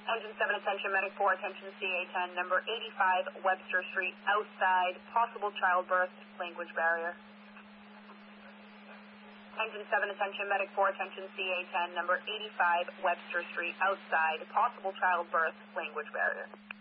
Engine 7, attention, medic 4, attention, CA10, number 85 Webster Street, outside, possible childbirth, language barrier. Engine 7, attention, medic 4, attention, CA10, number 85 Webster Street, outside, possible childbirth, language barrier.